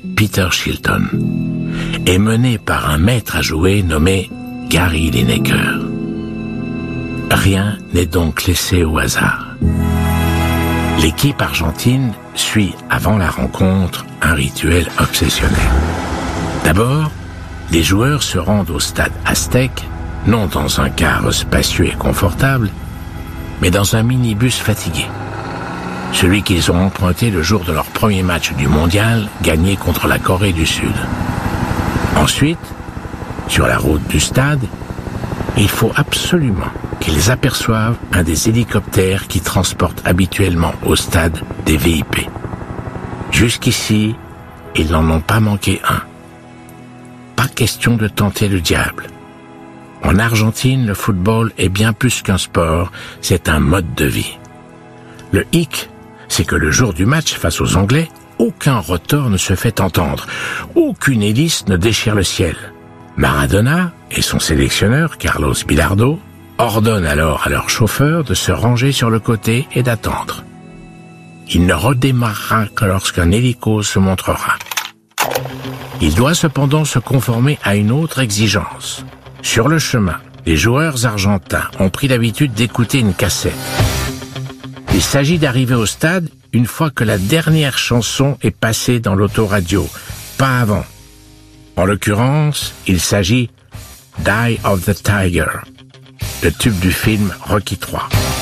Peter Shilton, est mené par un maître à jouer nommé Gary Lineker. Rien n'est donc laissé au hasard. L'équipe argentine suit, avant la rencontre, un rituel obsessionnel. D'abord, les joueurs se rendent au stade Aztec, non dans un car spacieux et confortable, mais dans un minibus fatigué. Celui qu'ils ont emprunté le jour de leur premier match du mondial, gagné contre la Corée du Sud. Ensuite, sur la route du stade, il faut absolument qu'ils aperçoivent un des hélicoptères qui transportent habituellement au stade des VIP. Jusqu'ici, ils n'en ont pas manqué un. Pas question de tenter le diable. En Argentine, le football est bien plus qu'un sport, c'est un mode de vie. Le hic, c'est que le jour du match face aux Anglais, aucun rotor ne se fait entendre, aucune hélice ne déchire le ciel. Maradona et son sélectionneur, Carlos Bilardo, ordonnent alors à leur chauffeur de se ranger sur le côté et d'attendre. Il ne redémarrera que lorsqu'un hélico se montrera. Il doit cependant se conformer à une autre exigence. Sur le chemin, les joueurs argentins ont pris l'habitude d'écouter une cassette. Il s'agit d'arriver au stade une fois que la dernière chanson est passée dans l'autoradio, pas avant. En l'occurrence, il s'agit d'Eye of the Tiger, le tube du film Rocky III.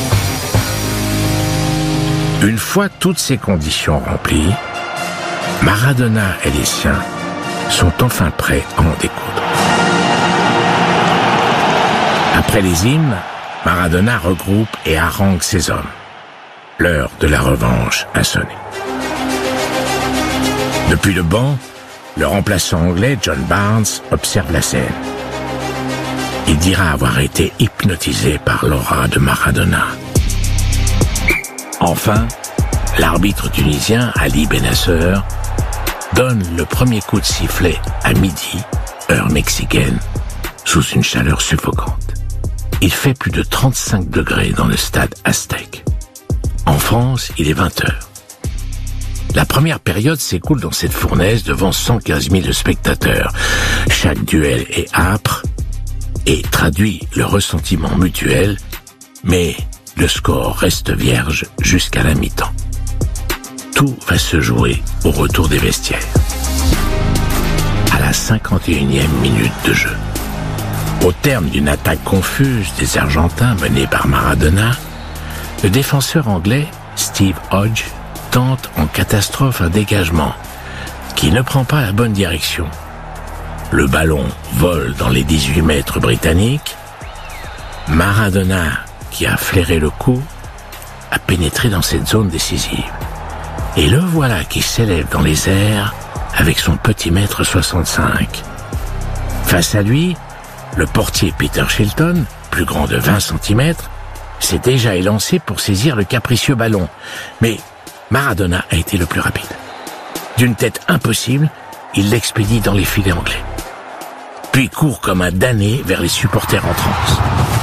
Une fois toutes ces conditions remplies, Maradona et les siens sont enfin prêts à en découdre. Après les hymnes, Maradona regroupe et harangue ses hommes. L'heure de la revanche a sonné. Depuis le banc, le remplaçant anglais John Barnes observe la scène. Il dira avoir été hypnotisé par l'aura de Maradona. Enfin, l'arbitre tunisien Ali Benasser donne le premier coup de sifflet à midi, heure mexicaine, sous une chaleur suffocante. Il fait plus de 35 degrés dans le stade Aztec. En France, il est 20h. La première période s'écoule dans cette fournaise devant 115 000 spectateurs. Chaque duel est âpre et traduit le ressentiment mutuel, mais le score reste vierge jusqu'à la mi-temps. Tout va se jouer au retour des vestiaires. À la 51e minute de jeu. Au terme d'une attaque confuse des Argentins menée par Maradona, le défenseur anglais, Steve Hodge, tente en catastrophe un dégagement qui ne prend pas la bonne direction. Le ballon vole dans les 18 mètres britanniques. Maradona, qui a flairé le coup, a pénétré dans cette zone décisive. Et le voilà qui s'élève dans les airs avec son petit mètre 65. Face à lui, le portier Peter Shilton, plus grand de 20 cm, s'est déjà élancé pour saisir le capricieux ballon. Mais Maradona a été le plus rapide. D'une tête impossible, il l'expédie dans les filets anglais. Puis court comme un damné vers les supporters en transe.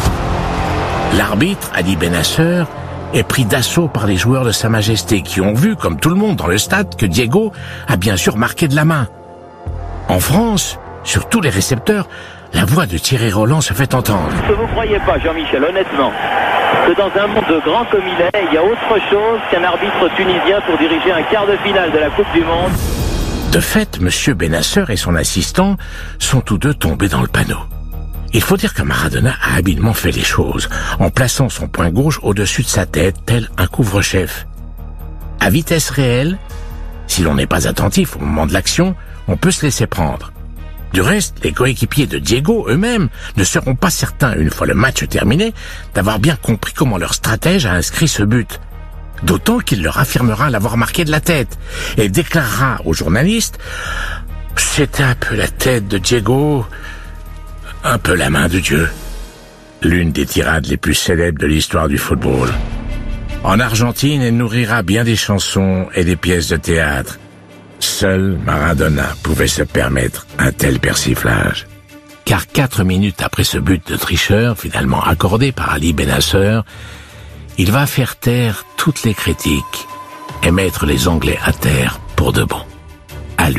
L'arbitre, Ali Benasser, est pris d'assaut par les joueurs de Sa Majesté qui ont vu, comme tout le monde dans le stade, que Diego a bien sûr marqué de la main. En France, sur tous les récepteurs, la voix de Thierry Roland se fait entendre. Est-ce que vous ne croyez pas, Jean-Michel, honnêtement, que dans un monde grand comme il est, il y a autre chose qu'un arbitre tunisien pour diriger un quart de finale de la Coupe du Monde? De fait, M. Benasser et son assistant sont tous deux tombés dans le panneau. Il faut dire que Maradona a habilement fait les choses, en plaçant son poing gauche au-dessus de sa tête, tel un couvre-chef. À vitesse réelle, si l'on n'est pas attentif au moment de l'action, on peut se laisser prendre. Du reste, les coéquipiers de Diego eux-mêmes ne seront pas certains, une fois le match terminé, d'avoir bien compris comment leur stratège a inscrit ce but. D'autant qu'il leur affirmera l'avoir marqué de la tête et déclarera aux journalistes « C'était un peu la tête de Diego, un peu la main de Dieu ». L'une des tirades les plus célèbres de l'histoire du football. En Argentine, elle nourrira bien des chansons et des pièces de théâtre. Seul Maradona pouvait se permettre un tel persiflage. Car 4 minutes après ce but de tricheur, finalement accordé par Ali Benasser, il va faire taire toutes les critiques et mettre les Anglais à terre pour de bon.